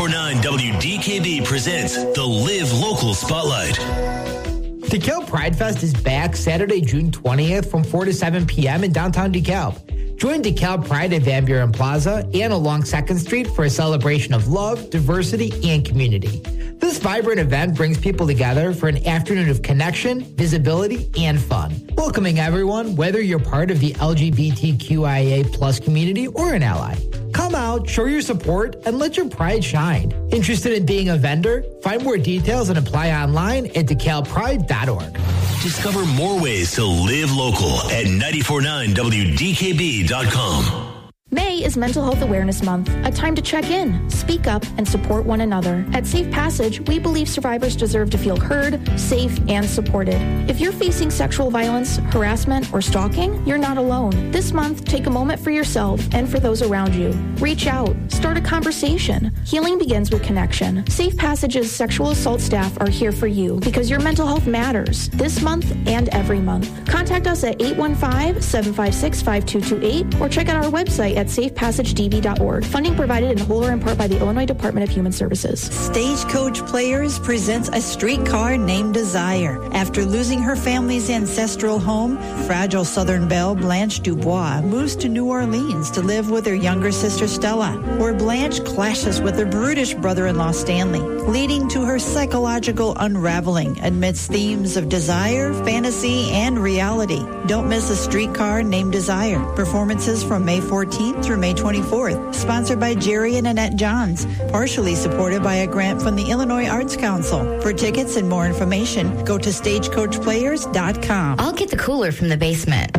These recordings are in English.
94.9 WDKB presents the Live Local Spotlight. DeKalb Pride Fest is back Saturday, June 20th from 4 to 7 p.m. in downtown DeKalb. Join DeKalb Pride at Van Buren Plaza and along 2nd Street for a celebration of love, diversity, and community. This vibrant event brings people together for an afternoon of connection, visibility, and fun. Welcoming everyone, whether you're part of the LGBTQIA plus community or an ally. Come out, show your support, and let your pride shine. Interested in being a vendor? Find more details and apply online at DeKalbPride.org. Discover more ways to live local at 94.9WDKB.com. May is Mental Health Awareness Month, a time to check in, speak up, and support one another. At Safe Passage, we believe survivors deserve to feel heard, safe, and supported. If you're facing sexual violence, harassment, or stalking, you're not alone. This month, take a moment for yourself and for those around you. Reach out. Start a conversation. Healing begins with connection. Safe Passage's sexual assault staff are here for you because your mental health matters this month and every month. Contact us at 815-756-5228 or check out our website at safepassagedb.org. Funding provided in whole or in part by the Illinois Department of Human Services. Stagecoach Players presents A Streetcar Named Desire. After losing her family's ancestral home, fragile Southern belle Blanche Dubois moves to New Orleans to live with her younger sister Stella, where Blanche clashes with her brutish brother-in-law Stanley, leading to her psychological unraveling amidst themes of desire, fantasy, and reality. Don't miss A Streetcar Named Desire. Performances from May 14th through May 24th. Sponsored by Jerry and Annette Johns. Partially supported by a grant from the Illinois Arts Council. For tickets and more information, go to stagecoachplayers.com. I'll get the cooler from the basement.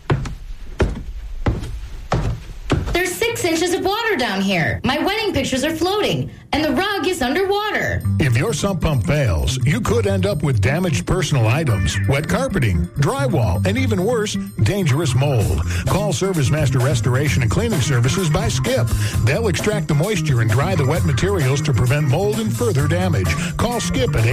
There's 6 inches of water down here. My wedding pictures are floating, and the rug is underwater. If your sump pump fails, you could end up with damaged personal items, wet carpeting, drywall, and even worse, dangerous mold. Call Service Master Restoration and Cleaning Services by Skip. They'll extract the moisture and dry the wet materials to prevent mold and further damage. Call Skip at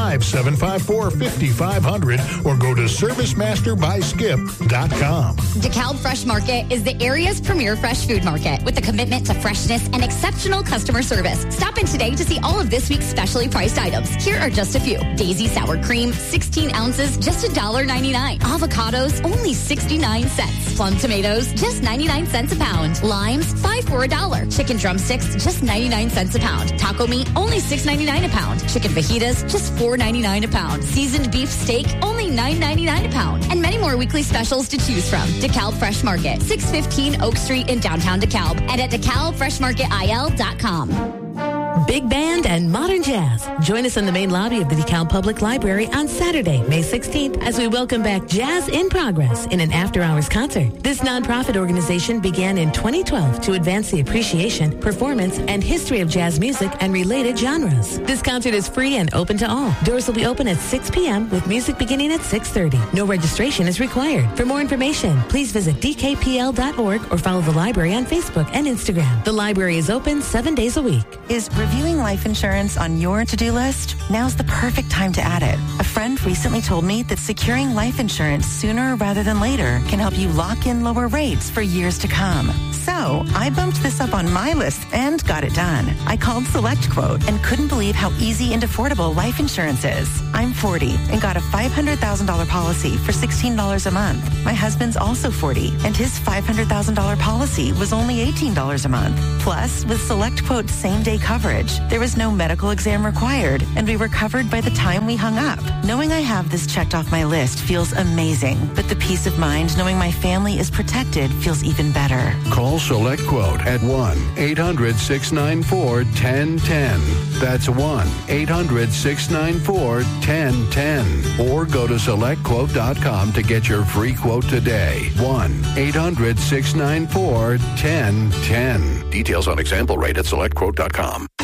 815-754-5500 or go to ServiceMasterBySkip.com. DeKalb Fresh Market is the area's premier fresh food market with a commitment to freshness and exceptional customer service. Stop in today to see all of this week's specially priced items. Here are just a few. Daisy sour cream, 16 ounces, just $1.99. Avocados, only 69 cents. Plum tomatoes, just 99 cents a pound. Limes, 5 for $1. Chicken drumsticks, just 99 cents a pound. Taco meat, only $6.99 a pound. Chicken fajitas, just $4.99 a pound. Seasoned beef steak, only $9.99 a pound. And many more weekly specials to choose from. DeKalb Fresh Market, 615 Oak Street in downtown DeKalb, and at DeKalbFreshMarketIL.com. Big band and modern jazz. Join us in the main lobby of the DeKalb Public Library on Saturday, May 16th, as we welcome back Jazz in Progress in an after-hours concert. This nonprofit organization began in 2012 to advance the appreciation, performance, and history of jazz music and related genres. This concert is free and open to all. Doors will be open at 6 p.m. with music beginning at 6:30. No registration is required. For more information, please visit dkpl.org or follow the library on Facebook and Instagram. The library is open 7 days a week. Is reviewing life insurance on your to-do list? Now's the perfect time to add it. A friend recently told me that securing life insurance sooner rather than later can help you lock in lower rates for years to come. So I bumped this up on my list and got it done. I called SelectQuote and couldn't believe how easy and affordable life insurance is. I'm 40 and got a $500,000 policy for $16 a month. My husband's also 40 and his $500,000 policy was only $18 a month. Plus, with SelectQuote's same-day coverage, there was no medical exam required, and we were covered by the time we hung up. Knowing I have this checked off my list feels amazing, but the peace of mind knowing my family is protected feels even better. Call SelectQuote at 1-800-694-1010. That's 1-800-694-1010. Or go to SelectQuote.com to get your free quote today. 1-800-694-1010. Details on example rate at SelectQuote.com.